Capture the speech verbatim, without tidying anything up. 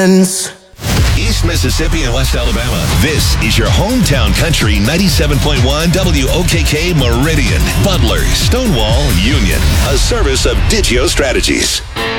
friends. East Mississippi and West Alabama. This is your hometown country ninety-seven point one W O K K Meridian, Butler, Stonewall, Union. A service of Digio Strategies.